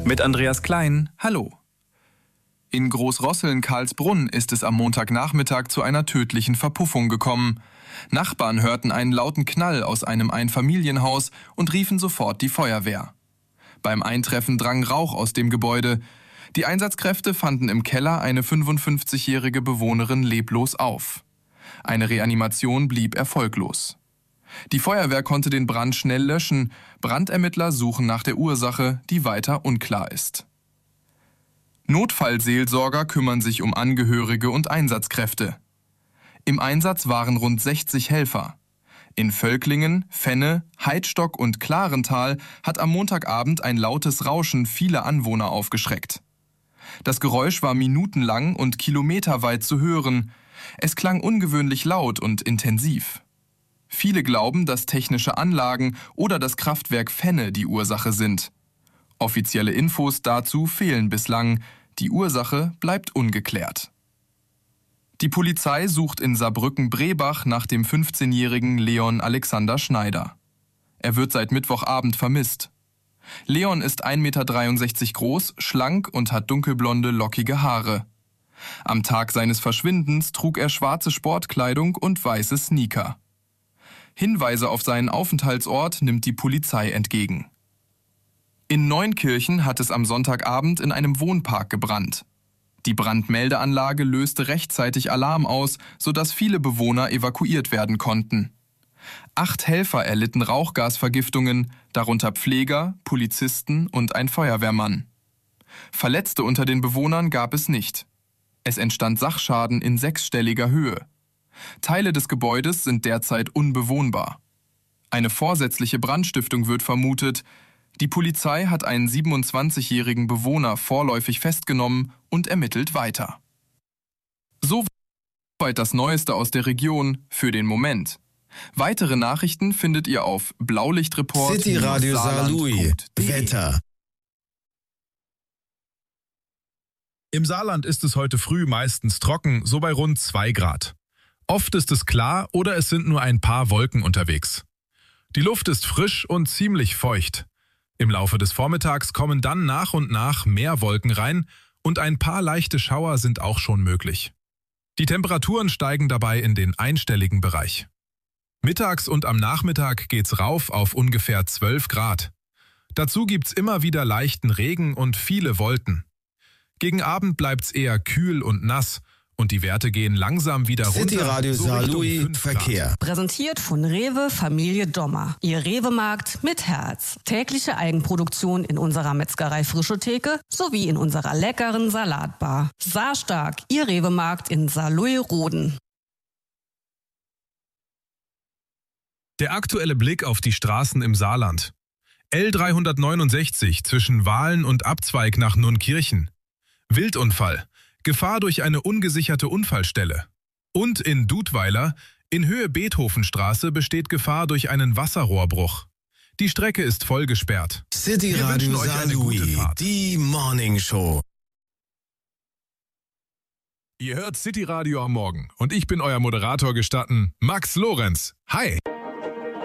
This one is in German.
Mit Andreas Klein, hallo. In Großrosseln-Karlsbrunn ist es am Montagnachmittag zu einer tödlichen Verpuffung gekommen. Nachbarn hörten einen lauten Knall aus einem Einfamilienhaus und riefen sofort die Feuerwehr. Beim Eintreffen drang Rauch aus dem Gebäude. Die Einsatzkräfte fanden im Keller eine 55-jährige Bewohnerin leblos auf. Eine Reanimation blieb erfolglos. Die Feuerwehr konnte den Brand schnell löschen. Brandermittler suchen nach der Ursache, die weiter unklar ist. Notfallseelsorger kümmern sich um Angehörige und Einsatzkräfte. Im Einsatz waren rund 60 Helfer. In Völklingen, Fenne, Heidstock und Klarental hat am Montagabend ein lautes Rauschen viele Anwohner aufgeschreckt. Das Geräusch war minutenlang und kilometerweit zu hören. Es klang ungewöhnlich laut und intensiv. Viele glauben, dass technische Anlagen oder das Kraftwerk Fenne die Ursache sind. Offizielle Infos dazu fehlen bislang. Die Ursache bleibt ungeklärt. Die Polizei sucht in Saarbrücken-Brebach nach dem 15-jährigen Leon Alexander Schneider. Er wird seit Mittwochabend vermisst. Leon ist 1,63 Meter groß, schlank und hat dunkelblonde, lockige Haare. Am Tag seines Verschwindens trug er schwarze Sportkleidung und weiße Sneaker. Hinweise auf seinen Aufenthaltsort nimmt die Polizei entgegen. In Neunkirchen hat es am Sonntagabend in einem Wohnpark gebrannt. Die Brandmeldeanlage löste rechtzeitig Alarm aus, sodass viele Bewohner evakuiert werden konnten. 8 Helfer erlitten Rauchgasvergiftungen, darunter Pfleger, Polizisten und ein Feuerwehrmann. Verletzte unter den Bewohnern gab es nicht. Es entstand Sachschaden in 6-stelliger Höhe. Teile des Gebäudes sind derzeit unbewohnbar. Eine vorsätzliche Brandstiftung wird vermutet. Die Polizei hat einen 27-jährigen Bewohner vorläufig festgenommen und ermittelt weiter. Soweit das Neueste aus der Region für den Moment. Weitere Nachrichten findet ihr auf Blaulichtreport. City Radio Saarlouis. Wetter. Im Saarland ist es heute früh meistens trocken, so bei rund 2 Grad. Oft ist es klar oder es sind nur ein paar Wolken unterwegs. Die Luft ist frisch und ziemlich feucht. Im Laufe des Vormittags kommen dann nach und nach mehr Wolken rein und ein paar leichte Schauer sind auch schon möglich. Die Temperaturen steigen dabei in den einstelligen Bereich. Mittags und am Nachmittag geht's rauf auf ungefähr 12 Grad. Dazu gibt's immer wieder leichten Regen und viele Wolken. Gegen Abend bleibt's eher kühl und nass und die Werte gehen langsam wieder runter. City Radio Saarlouis Verkehr. Präsentiert von Rewe Familie Dommer. Ihr Rewe-Markt mit Herz. Tägliche Eigenproduktion in unserer Metzgerei Frische Theke sowie in unserer leckeren Salatbar. Saarstark, Ihr Rewe-Markt in Saarlouis-Roden. Der aktuelle Blick auf die Straßen im Saarland. L369 zwischen Wahlen und Abzweig nach Nunkirchen. Wildunfall. Gefahr durch eine ungesicherte Unfallstelle. Und in Dudweiler, in Höhe Beethovenstraße, besteht Gefahr durch einen Wasserrohrbruch. Die Strecke ist voll gesperrt. City Radio Saarlouis, die Morning Show. Ihr hört City Radio am Morgen und ich bin euer Moderator gestatten, Max Lorenz. Hi!